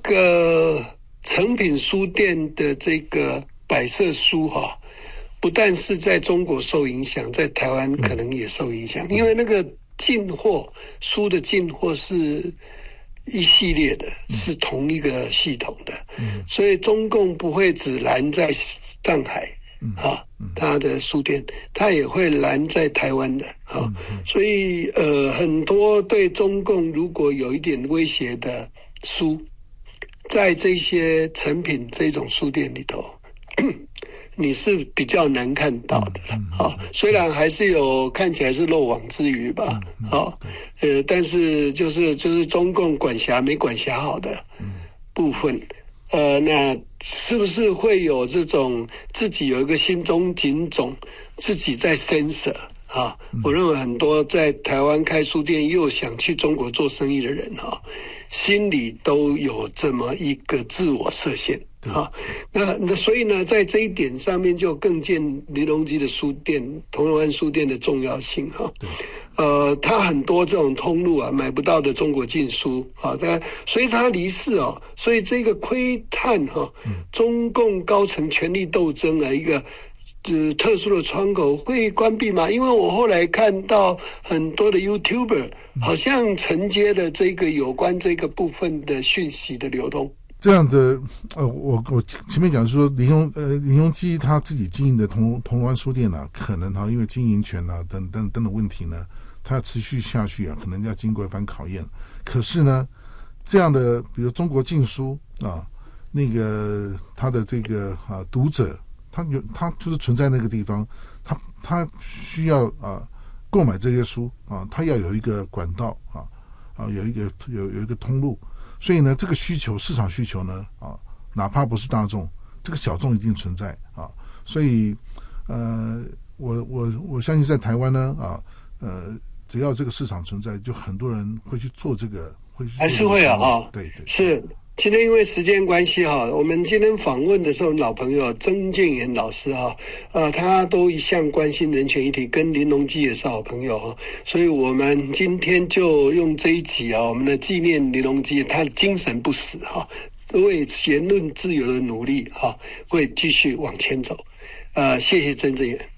个诚品书店的这个摆设书不但是在中国受影响，在台湾可能也受影响，因为那个进货书的进货是一系列的，是同一个系统的，所以中共不会只拦在上海他的书店，他也会拦在台湾的所以很多对中共如果有一点威胁的书，在这些成品这种书店里头你是比较难看到的了虽然还是有看起来是漏网之鱼吧但是就是中共管辖没管辖好的部分那是不是会有这种自己有一个心中警种，自己在censor我认为很多在台湾开书店又想去中国做生意的人心里都有这么一个自我设限那所以呢，在这一点上面就更见林隆基的书店，铜锣湾书店的重要性他很多这种通路买不到的中国禁书所以他离世所以这个窥探中共高层权力斗争一个特殊的窗口会关闭吗？因为我后来看到很多的 YouTuber 好像承接了这个有关这个部分的讯息的流通。 这样的我前面讲说林隆基他自己经营的铜锣湾书店可能因为经营权等等问题呢，他要持续下去可能要经过一番考验。可是呢，这样的比如中国禁书那个他的这个读者，他就是存在那个地方，他需要购买这些书他要有一个管道有一个通路。所以呢，这个市场需求呢哪怕不是大众，这个小众一定存在所以我相信在台湾呢只要这个市场存在，就很多人会去做这个， 还是会对是。今天因为时间关系我们今天访问的是我们老朋友曾建元老师他都一向关心人权议题，跟林隆基也是好朋友所以我们今天就用这一集我们的纪念林隆基，他的精神不死为言论自由的努力会继续往前走谢谢曾建元。